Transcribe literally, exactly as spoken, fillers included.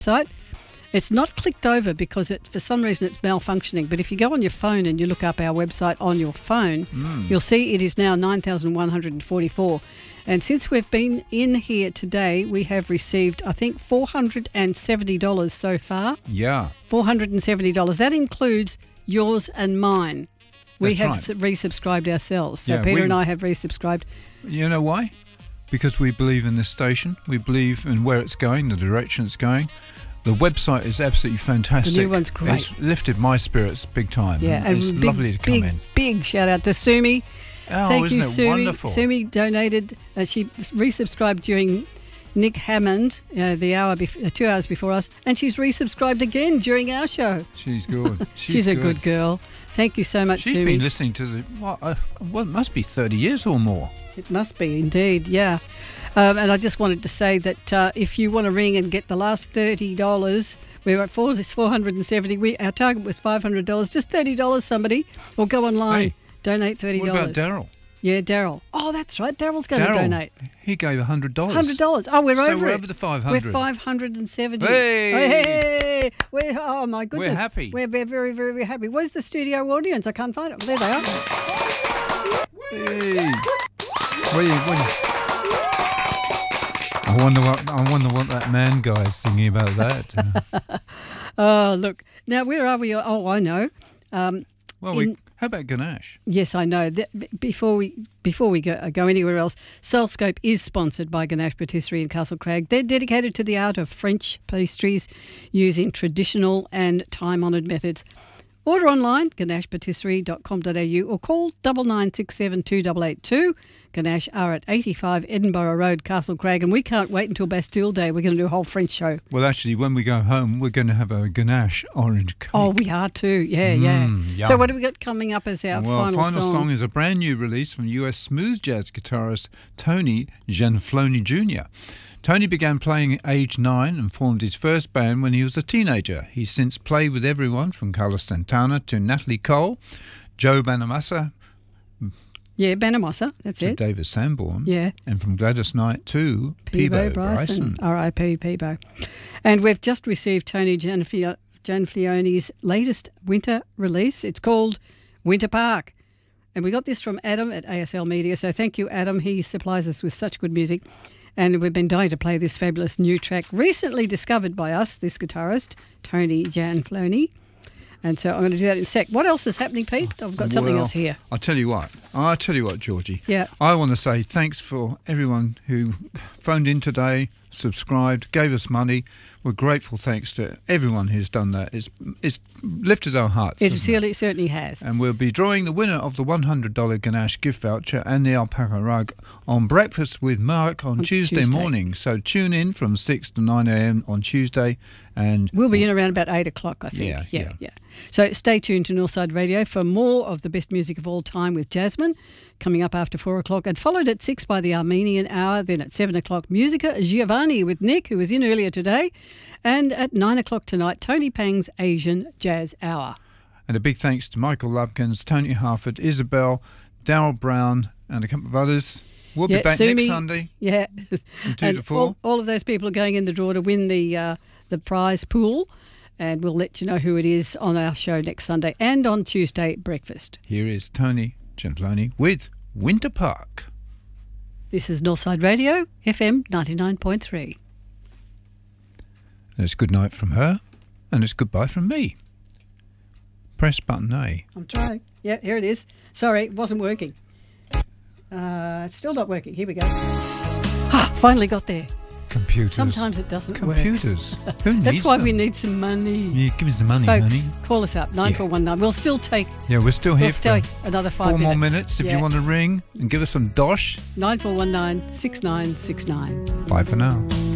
website. It's not clicked over because it, for some reason it's malfunctioning. But if you go on your phone and you look up our website on your phone, mm. you'll see it is now nine thousand one hundred forty-four. And since we've been in here today, we have received, I think, four hundred seventy dollars so far. Yeah. four hundred seventy dollars. That includes yours and mine. We That's have right. resubscribed ourselves. So yeah, Peter we, and I have resubscribed. You know why? Because we believe in this station. We believe in where it's going, the direction it's going. The website is absolutely fantastic. The new one's great. It's lifted my spirits big time. Yeah, and it's big, lovely to come big, in. Big shout out to Sumi. Oh, Thank isn't you, it Sumi. wonderful? Sumi donated. Uh, she resubscribed during Nick Hammond, uh, the hour, bef- uh, two hours before us, and she's resubscribed again during our show. She's good. She's, she's a good. good girl. Thank you so much, She's Sumi. been listening to the what? Uh, what must be thirty years or more. It must be indeed, yeah. Um, and I just wanted to say that uh, if you want to ring and get the last thirty dollars, we're at four, four hundred seventy. We, our target was five hundred dollars. Just thirty dollars, somebody. Or go online, hey, donate thirty dollars. What about Daryl? Yeah, Daryl. Oh, that's right. Daryl's going Daryl, to donate. He gave one hundred dollars. one hundred dollars. Oh, we're so over we're it. over the five hundred. We're five hundred seventy. Hey! Hey! We're, oh, my goodness. We're happy. We're, we're very, very, very happy. Where's the studio audience? I can't find them. There they are. Hey! What are you, what are you? I wonder what I wonder what that man guy's thinking about that. Oh, look. Now, where are we? Oh, I know. Um, well, in, we, how about Ganesh? Yes, I know. That, before we before we go, go anywhere else, Soulscope is sponsored by Ganesh Patisserie in Castle Crag. They're dedicated to the art of French pastries using traditional and time-honoured methods. Order online, ganesh patisserie dot com dot a u, or call double nine six seven two eight eight two. Ganesh are at eighty-five Edinburgh Road, Castle Crag, and we can't wait until Bastille Day. We're going to do a whole French show. Well, actually, when we go home, we're going to have a Ganesh orange cake. Oh, we are too. Yeah, yeah. Mm, yum. So what have we got coming up as our well, final, final song? song is a brand new release from U S smooth jazz guitarist Tony Gianfloni Junior Tony began playing at age nine and formed his first band when he was a teenager. He's since played with everyone from Carlos Santana to Natalie Cole, Joe Bonamassa, Yeah, Bonamassa, that's to it. David Sanborn, yeah, and from Gladys Knight to Peebo Peebo Bryson, Bryson. R I P Peebo. And we've just received Tony Gianfio- Gianflioni's latest winter release. It's called Winter Park. And we got this from Adam at A S L Media. So thank you, Adam. He supplies us with such good music. And we've been dying to play this fabulous new track, recently discovered by us, this guitarist, Tony Gianfloni. And so I'm going to do that in a sec. What else is happening, Pete? I've got something well, else here. I'll tell you what. I'll tell you what, Georgie. Yeah. I want to say thanks for everyone who phoned in today, subscribed, gave us money. We're grateful, thanks to everyone who's done that. It's, it's lifted our hearts. It it? certainly, certainly has. And we'll be drawing the winner of the one hundred dollars Ganesh gift voucher and the alpaca rug on Breakfast with Mark on, on Tuesday, Tuesday morning. So tune in from six to nine a.m. on Tuesday. And we'll be in around about eight o'clock, I think. Yeah, yeah, yeah. yeah. So stay tuned to Northside Radio for more of the best music of all time with Jasmine, coming up after four o'clock, and followed at six by the Armenian Hour. Then at seven o'clock, Musica Giovanni with Nick, who was in earlier today. And at nine o'clock tonight, Tony Pang's Asian Jazz Hour. And a big thanks to Michael Lubkins, Tony Harford, Isabel, Daryl Brown, and a couple of others. We'll yeah, be back Sumi, next Sunday. Yeah. From two and to four. All, all of those people are going in the draw to win the uh, the prize pool. And we'll let you know who it is on our show next Sunday and on Tuesday at breakfast. Here is Tony Gianfloni with Winter Park. This is Northside Radio, F M ninety-nine point three. And it's good night from her, and it's goodbye from me. Press button A. I'm trying. Yeah, here it is. Sorry, it wasn't working. Uh, it's still not working. Here we go. Ah, finally got there. Computers. Sometimes it doesn't Computers. work. Who needs That's why them? we need some money. Yeah, give us the money, Folks, honey. call us up, nine four one nine. We'll still take... Yeah, we're still here we'll for stay another five four minutes. more minutes if yeah. you want to ring and give us some dosh. nine four one nine, six nine six nine. Bye for now.